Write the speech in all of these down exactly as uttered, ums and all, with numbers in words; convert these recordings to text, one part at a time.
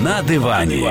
На дивані.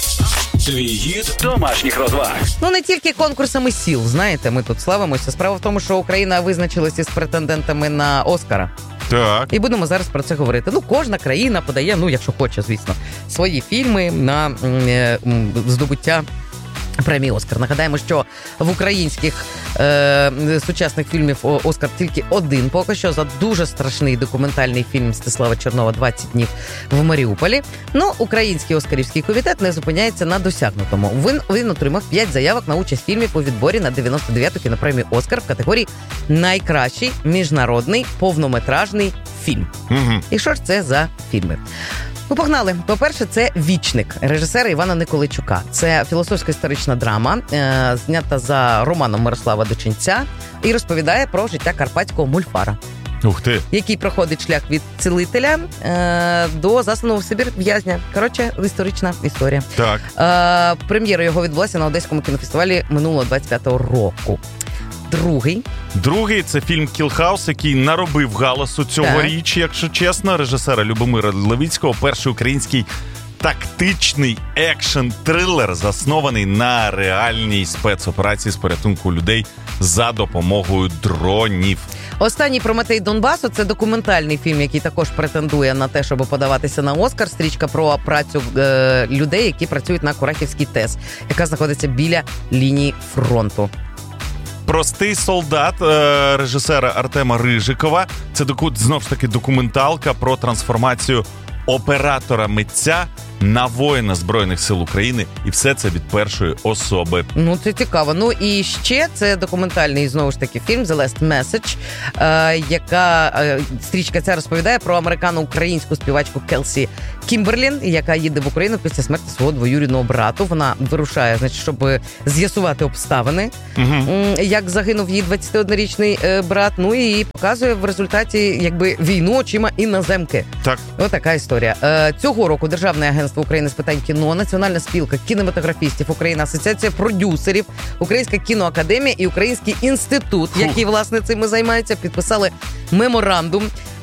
Твій гід домашніх розваг. Ну, не тільки конкурсами сіл, знаєте, ми тут славимося. Справа в тому, що Україна визначилася з претендентами на Оскара. Так. І будемо зараз про це говорити. Ну, кожна країна подає, ну, якщо хоче, звісно, свої фільми на е, здобуття премії «Оскар». Нагадаємо, що в українських е, сучасних фільмів «Оскар» тільки один поки що за дуже страшний документальний фільм Мстислава Чернова «двадцять днів в Маріуполі». Ну, український оскарівський комітет не зупиняється на досягнутому. Він, він отримав п'ять заявок на участь фільмів у відборі на дев'яносто дев'яту кінопремію «Оскар» в категорії «Найкращий міжнародний повнометражний фільм». Угу. І що ж це за фільми? Ну, погнали. По-перше, це «Вічник» режисера Івана Николайчука. Це філософсько-історична драма, е- знята за романом Мирослава Дочинця і розповідає про життя карпатського мульфара, Ух ти. який проходить шлях від цілителя е- до засланого в Сибір в'язня. Коротше, історична історія. Так. Е- прем'єра його відбулася на Одеському кінофестивалі минулого двадцять п'ятого року. Другий. Другий – це фільм «Кілхаус», який наробив галасу цьогоріч, якщо чесно, режисера Любомира Левицького. Перший український тактичний екшн-трилер, заснований на реальній спецоперації з порятунку людей за допомогою дронів. Останній «Прометей Донбасу» – це документальний фільм, який також претендує на те, щоб подаватися на «Оскар». Стрічка про працю е- людей, які працюють на Курахівській ТЕС, яка знаходиться біля лінії фронту. «Простий солдат» режисера Артема Рижикова. Це, знов ж таки, документалка про трансформацію оператора-митця на воїна Збройних сил України. І все це від першої особи. Ну, це цікаво. Ну, і ще це документальний, знову ж таки, фільм «The Last Message», е, яка е, стрічка ця розповідає про американо-українську співачку Келсі Кімберлін, яка їде в Україну після смерті свого двоюрідного брату. Вона вирушає, значить, щоб з'ясувати обставини, Угу. як загинув її двадцятиоднорічний е, брат. Ну, і показує в результаті, якби, війну очима іноземки. Так. Ось така історія. Е, цього року Державне агентство України з питань кіно, Національна спілка кінематографістів України, Асоціація продюсерів, Українська кіноакадемія і Український інститут, Фух. які, власне, цим і займаються, підписали меморандум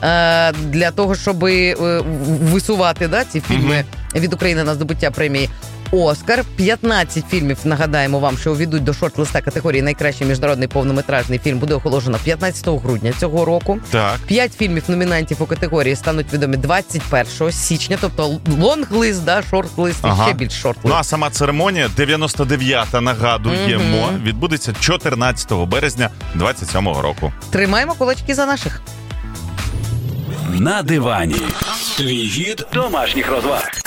е, для того, щоб е, висувати, да, ці фільми від України на здобуття премії «Оскар». п'ятнадцять фільмів, нагадаємо вам, що увійдуть до шорт-листа категорії «Найкращий міжнародний повнометражний фільм» буде оголошено п'ятнадцятого грудня цього року. Так. П'ять фільмів номінантів у категорії стануть відомі двадцять першого січня, тобто лонг-лист, да, шорт-лист Ага. і ще більш шорт-лист. Ну, а сама церемонія, дев'яносто дев'ята, нагадуємо, Мгм. відбудеться чотирнадцятого березня двадцять сьомого року. Тримаємо кулачки за наших. На дивані. Твій гід домашніх розваг.